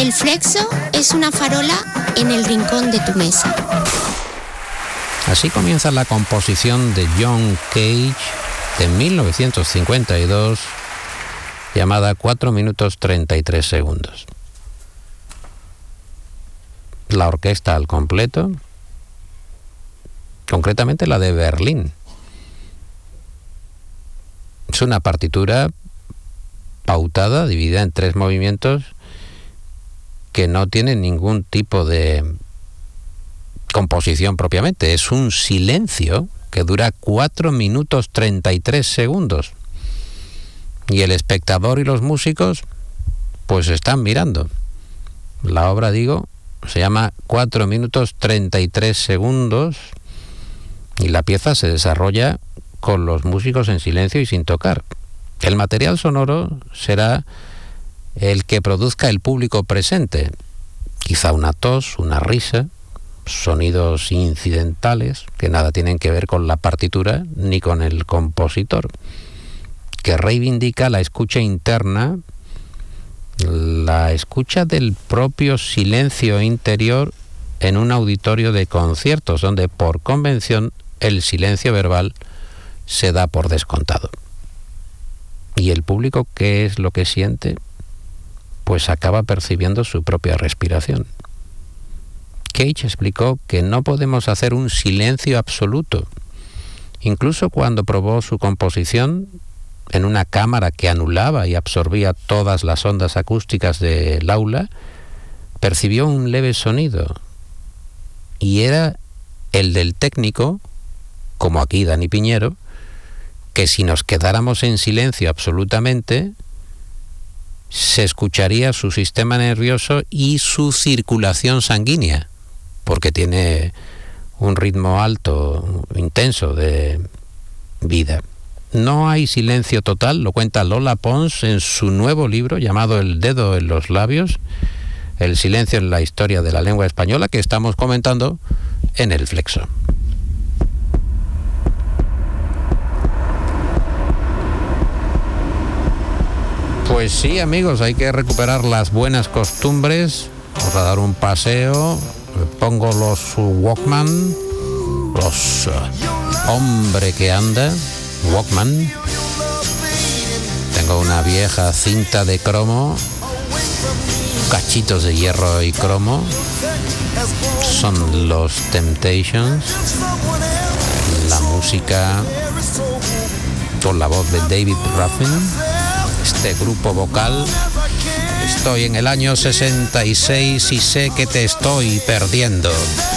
El flexo es una farola en el rincón de tu mesa. Así comienza la composición de John Cage de 1952, llamada 4 minutos 33 segundos. La orquesta al completo, concretamente la de Berlín. Es una partitura pautada, dividida en 3 movimientos, que no tienen ningún tipo de composición propiamente. Es un silencio que dura 4 minutos 33 segundos. Y el espectador y los músicos pues están mirando. La obra, digo, se llama 4 minutos 33 segundos y la pieza se desarrolla con los músicos en silencio y sin tocar. El material sonoro será el que produzca el público presente, quizá una tos, una risa, sonidos incidentales que nada tienen que ver con la partitura ni con el compositor, que reivindica la escucha interna, la escucha del propio silencio interior en un auditorio de conciertos, donde por convención el silencio verbal se da por descontado. ¿Y el público qué es lo que siente? Pues acaba percibiendo su propia respiración. Cage explicó que no podemos hacer un silencio absoluto. Incluso cuando probó su composición en una cámara que anulaba y absorbía todas las ondas acústicas del aula, percibió un leve sonido. Y era el del técnico, como aquí Dani Piñero, que si nos quedáramos en silencio absolutamente, se escucharía su sistema nervioso y su circulación sanguínea, porque tiene un ritmo alto, intenso de vida. No hay silencio total, lo cuenta Lola Pons en su nuevo libro llamado El dedo en los labios, el silencio en la historia de la lengua española, que estamos comentando en El Flexo. Pues sí, amigos, hay que recuperar las buenas costumbres. Vamos a dar un paseo. Pongo los Walkman, los hombre que anda, Walkman. Tengo una vieja cinta de cromo, cachitos de hierro y cromo. Son los Temptations. La música con la voz de David Ruffin. Este grupo vocal. Estoy en el año 66 y sé que te estoy perdiendo.